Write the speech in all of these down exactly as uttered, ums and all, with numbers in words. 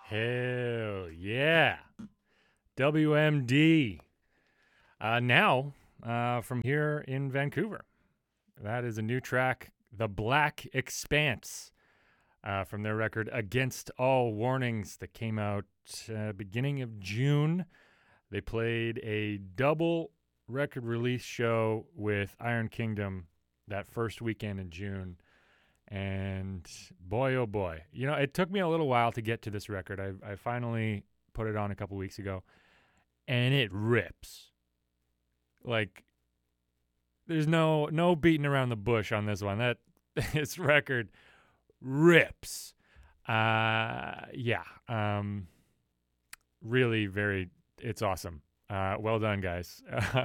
Hell yeah. W M D. Uh, now, uh, from here in Vancouver. That is a new track, The Black Expanse, uh, from their record Against All Warnings that came out uh, beginning of June. They played a double record release show with Iron Kingdom that first weekend in June. And boy, oh boy. You know, it took me a little while to get to this record. I, I finally put it on a couple weeks ago, and it rips. Like, there's no no beating around the bush on this one. That this record rips. Uh, yeah. Um, really, very. It's awesome. Uh, well done, guys.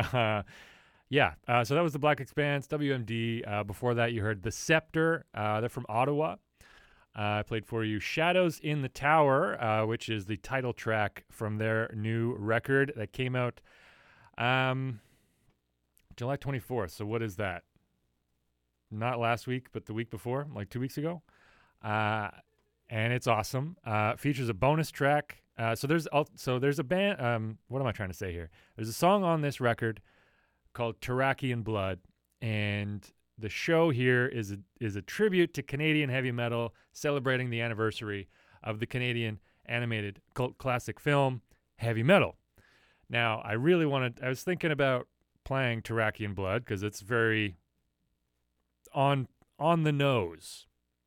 Yeah, uh, so that was The Black Expanse, W M D. Uh, before that, you heard The Scepter. Uh, they're from Ottawa. Uh, I played for you Shadows in the Tower, uh, which is the title track from their new record that came out um, July twenty-fourth. So what is that? Not last week, but the week before, like two weeks ago. Uh, and it's awesome. Uh, features a bonus track. Uh, so there's so there's a band. Um, what am I trying to say here? There's a song on this record called Terrakian Blood, and the show here is a, is a tribute to Canadian heavy metal, celebrating the anniversary of the Canadian animated cult classic film Heavy Metal. Now, I really wanted, I was thinking about playing Terrakian Blood because it's very on on the nose.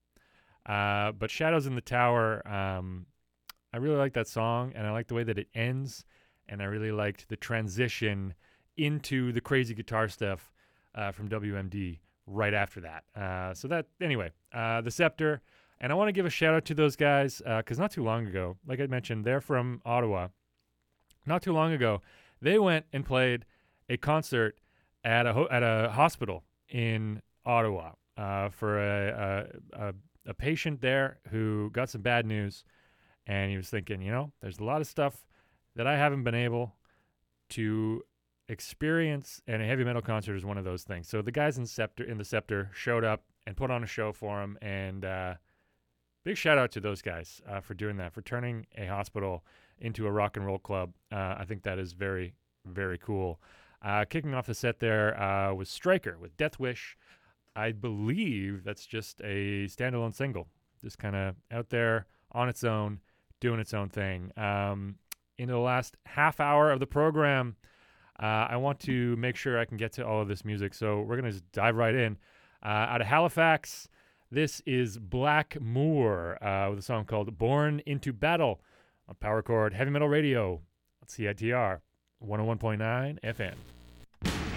Uh, but Shadows in the Tower, um, I really like that song, and I like the way that it ends, and I really liked the transition into the crazy guitar stuff uh, from W M D right after that. Uh, so that, anyway, uh, The Scepter. And I want to give a shout out to those guys because uh, not too long ago, like I mentioned, they're from Ottawa. Not too long ago, they went and played a concert at a ho- at a hospital in Ottawa uh, for a, a, a, a patient there who got some bad news. And he was thinking, you know, there's a lot of stuff that I haven't been able to experience, and a heavy metal concert is one of those things. So the guys in Scepter in the Scepter showed up and put on a show for him, and uh, big shout out to those guys uh, for doing that, for turning a hospital into a rock and roll club. Uh, I think that is very, very cool. Uh, kicking off the set there uh, was Striker with Death Wish. I believe that's just a standalone single, just kind of out there on its own, doing its own thing. Um, in the last half hour of the program, Uh, I want to make sure I can get to all of this music, so we're going to just dive right in. Uh, out of Halifax, this is Black Moor uh, with a song called Born into Battle on Power Chord Heavy Metal Radio on C I T R one oh one point nine F M.